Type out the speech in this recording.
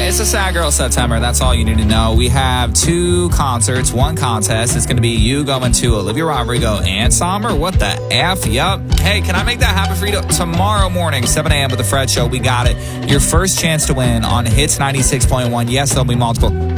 It's a Sad Girl September. That's all you need to know. We have 2 concerts, 1 contest. It's going to be you going to Olivia Rodrigo and Somber. What the F? Yup. Hey, can I make that happen for you tomorrow morning, 7 a.m. with the Fred Show? We got it. Your first chance to win on Hits 96.1. Yes, there'll be multiple.